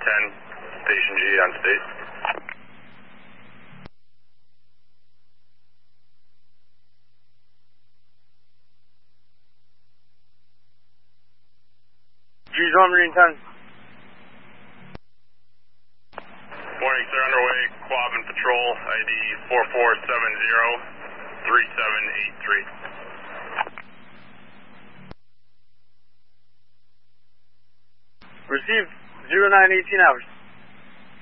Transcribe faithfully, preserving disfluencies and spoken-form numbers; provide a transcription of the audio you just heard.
ten, Station G on state. G's one, Marine ten. Morning, sir. Underway. Quabbin Patrol, I D four four seven zero three seven eight three. Received zero nine eighteen hours.